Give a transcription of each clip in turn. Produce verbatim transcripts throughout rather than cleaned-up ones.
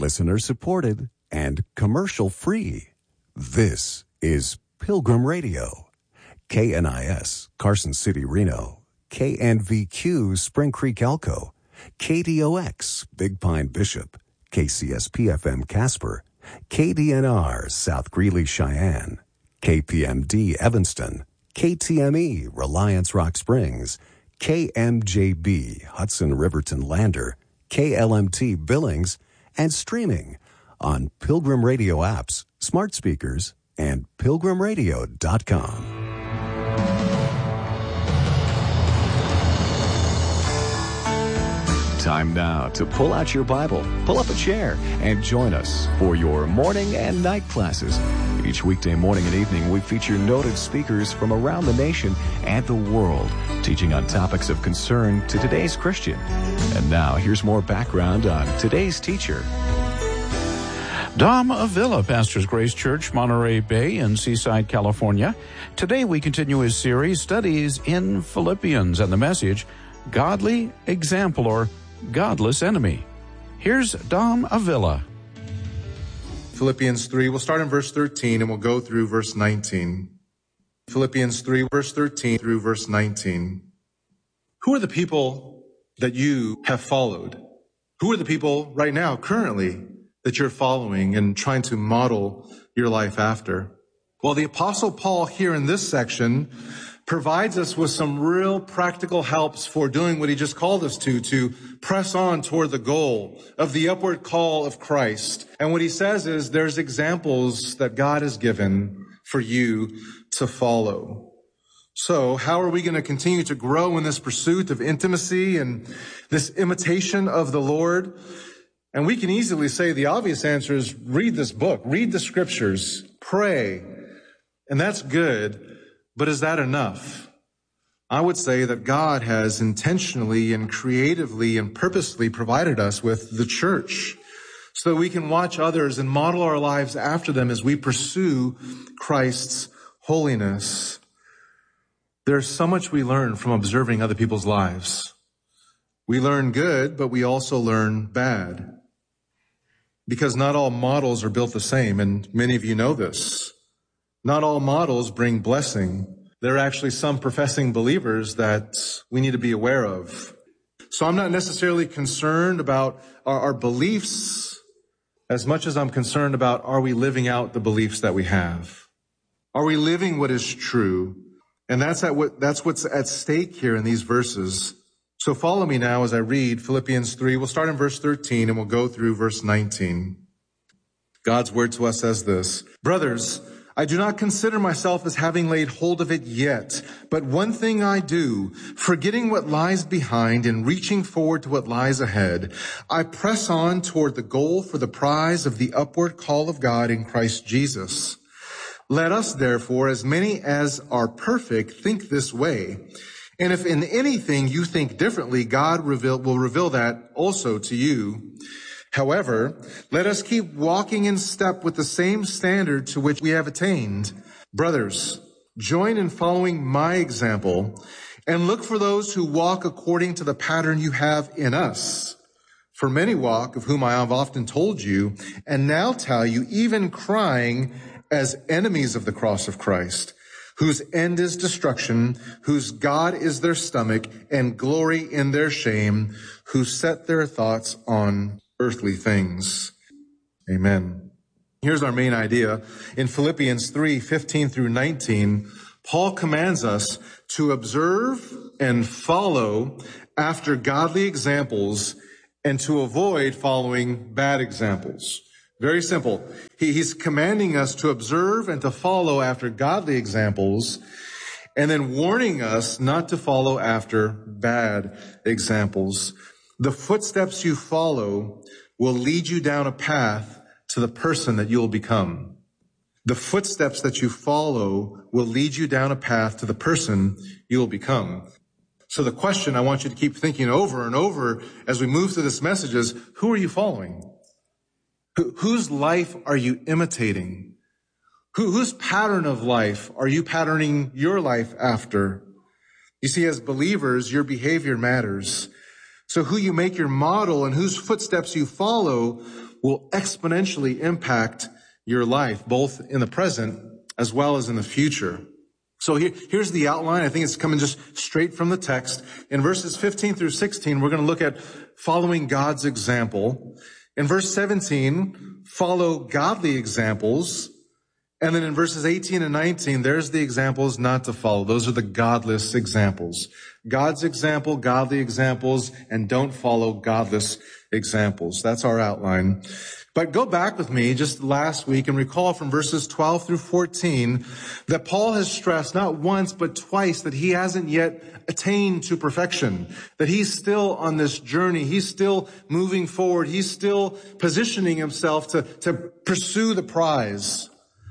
listener supported, and commercial free. This is Pilgrim Radio. K N I S, Carson City, Reno. K N V Q, Spring Creek, Elko. K D O X, Big Pine, Bishop. K C S P F M, Casper. K D N R, South Greeley, Cheyenne. K P M D, Evanston. K T M E, Reliance, Rock Springs. K M J B, Hudson, Riverton, Lander. K L M T, Billings. And streaming on Pilgrim Radio apps, smart speakers, and pilgrim radio dot com. Time now to pull out your Bible, pull up a chair, and join us for your morning and night classes. Each weekday morning and evening, we feature noted speakers from around the nation and the world, teaching on topics of concern to today's Christian. And now, here's more background on today's teacher. Dom Avila pastors Grace Church, Monterey Bay in Seaside, California. Today we continue his series, Studies in Philippians, and the message, Godly Example or Godless Enemy. Here's Dom Avila. Philippians three, we'll start in verse thirteen and we'll go through verse nineteen. Philippians three, verse thirteen through verse nineteen. Who are the people that you have followed? Who are the people right now, currently, that you're following and trying to model your life after? Well, the Apostle Paul here in this section provides us with some real practical helps for doing what he just called us to, to press on toward the goal of the upward call of Christ. And what he says is there's examples that God has given for you to follow. So how are we going to continue to grow in this pursuit of intimacy and this imitation of the Lord? And we can easily say the obvious answer is read this book, read the scriptures, pray. And that's good. But is that enough? I would say that God has intentionally and creatively and purposely provided us with the church so that we can watch others and model our lives after them as we pursue Christ's holiness. There's so much we learn from observing other people's lives. We learn good, but we also learn bad. Because not all models are built the same, and many of you know this. Not all models bring blessing. There are actually some professing believers that we need to be aware of. So I'm not necessarily concerned about our, our beliefs as much as I'm concerned about, are we living out the beliefs that we have? Are we living what is true? And that's at what, that's what's at stake here in these verses. So follow me now as I read Philippians three. We'll start in verse thirteen and we'll go through verse nineteen. God's word to us says this, Brothers, I do not consider myself as having laid hold of it yet, but one thing I do, forgetting what lies behind and reaching forward to what lies ahead, I press on toward the goal for the prize of the upward call of God in Christ Jesus. Let us, therefore, as many as are perfect, think this way. And if in anything you think differently, God reveal, will reveal that also to you. However, let us keep walking in step with the same standard to which we have attained. Brothers, join in following my example and look for those who walk according to the pattern you have in us. For many walk, of whom I have often told you, and now tell you, even crying, as enemies of the cross of Christ, whose end is destruction, whose God is their stomach, and glory in their shame, who set their thoughts on earthly things. Amen. Here's our main idea. In Philippians three, fifteen through nineteen, Paul commands us to observe and follow after godly examples and to avoid following bad examples. Very simple. He, he's commanding us to observe and to follow after godly examples, and then warning us not to follow after bad examples. The footsteps you follow will lead you down a path to the person that you'll become. The footsteps that you follow will lead you down a path to the person you'll become. So the question I want you to keep thinking over and over as we move through this message is, who are you following? Wh- whose life are you imitating? Who, whose pattern of life are you patterning your life after? You see, as believers, your behavior matters. So who you make your model and whose footsteps you follow will exponentially impact your life, both in the present as well as in the future. So here, here's the outline. I think it's coming just straight from the text. In verses fifteen through sixteen, we're going to look at following God's example. In verse seventeen, follow godly examples. And then in verses eighteen and nineteen, there's the examples not to follow. Those are the godless examples. God's example, godly examples, and don't follow godless examples. That's our outline. But go back with me just last week and recall from verses twelve through fourteen that Paul has stressed not once but twice that he hasn't yet attained to perfection, that he's still on this journey. He's still moving forward. He's still positioning himself to, to pursue the prize.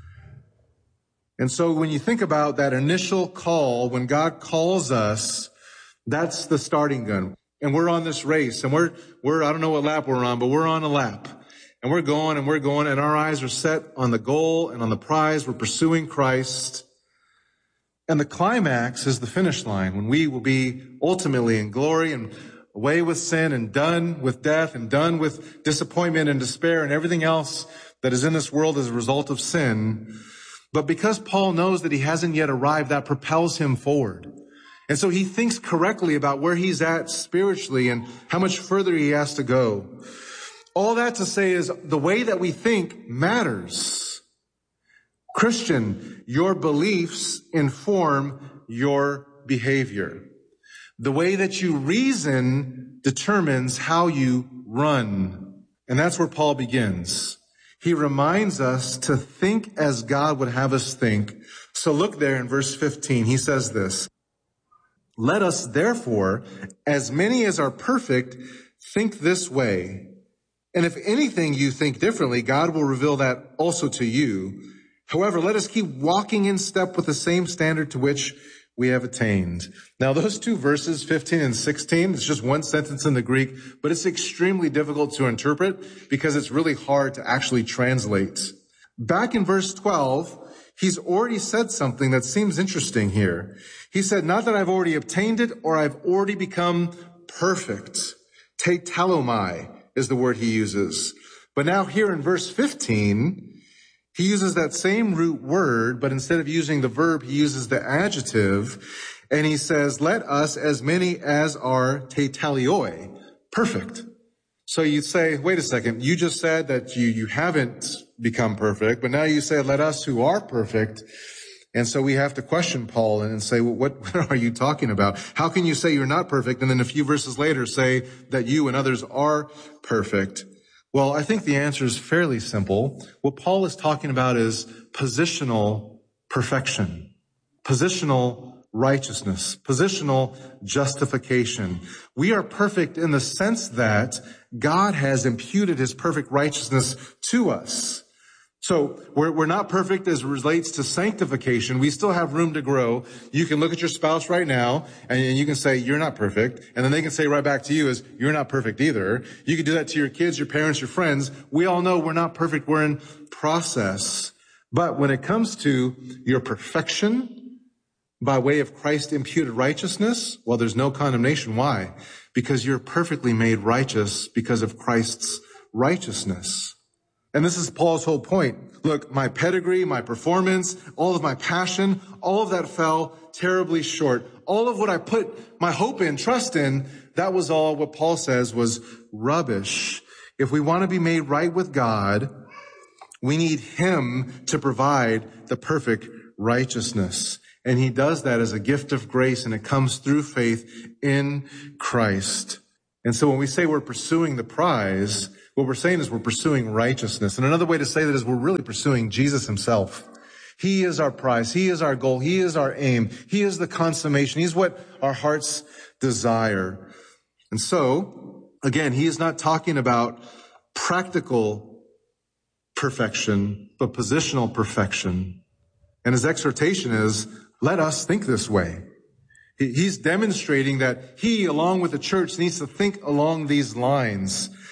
And so when you think about that initial call, when God calls us, that's the starting gun. And we're on this race, and we're, we're, I don't know what lap we're on, but we're on a lap. And we're going and we're going, and our eyes are set on the goal and on the prize. We're pursuing Christ. And the climax is the finish line, when we will be ultimately in glory and away with sin and done with death and done with disappointment and despair and everything else that is in this world as a result of sin. But because Paul knows that he hasn't yet arrived, that propels him forward. And so he thinks correctly about where he's at spiritually and how much further he has to go. All that to say is the way that we think matters. Christian, your beliefs inform your behavior. The way that you reason determines how you run. And that's where Paul begins. He reminds us to think as God would have us think. So look there in verse fifteen. He says this, "Let us therefore, as many as are perfect, think this way. And if anything you think differently, God will reveal that also to you. However, let us keep walking in step with the same standard to which we have attained." Now, those two verses, fifteen and sixteen, it's just one sentence in the Greek, but it's extremely difficult to interpret because it's really hard to actually translate. Back in verse twelve, he's already said something that seems interesting here. He said, not that I've already obtained it or I've already become perfect. Tetelomai is the word he uses. But now here in verse fifteen, he uses that same root word, but instead of using the verb, he uses the adjective. And he says, let us, as many as are tetalioi, perfect. So you say, wait a second, you just said that you, you haven't become perfect, but now you say, let us who are perfect. And so we have to question Paul and say, well, what, what are you talking about? How can you say you're not perfect and then a few verses later say that you and others are perfect? Well, I think the answer is fairly simple. What Paul is talking about is positional perfection, positional righteousness, positional justification. We are perfect in the sense that God has imputed his perfect righteousness to us. So we're, we're not perfect as it relates to sanctification. We still have room to grow. You can look at your spouse right now and, and you can say, you're not perfect. And then they can say right back to you is, you're not perfect either. You can do that to your kids, your parents, your friends. We all know we're not perfect. We're in process. But when it comes to your perfection by way of Christ imputed righteousness, well, there's no condemnation. Why? Because you're perfectly made righteous because of Christ's righteousness. And this is Paul's whole point. Look, my pedigree, my performance, all of my passion, all of that fell terribly short. All of what I put my hope in, trust in, that was all what Paul says was rubbish. If we want to be made right with God, we need him to provide the perfect righteousness. And he does that as a gift of grace, and it comes through faith in Christ. And so when we say we're pursuing the prize, what we're saying is we're pursuing righteousness. And another way to say that is we're really pursuing Jesus himself. He is our prize. He is our goal. He is our aim. He is the consummation. He's what our hearts desire. And so, again, he is not talking about practical perfection, but positional perfection. And his exhortation is, let us think this way. He's demonstrating that he, along with the church, needs to think along these lines.